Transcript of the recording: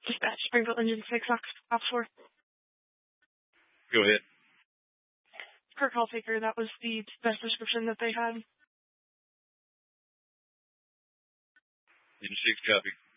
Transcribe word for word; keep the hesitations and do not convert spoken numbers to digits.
Dispatch, Springfield Engine six, Ops four. Go ahead. Kirk Halltaker, that was the best description that they had. Engine six, copy.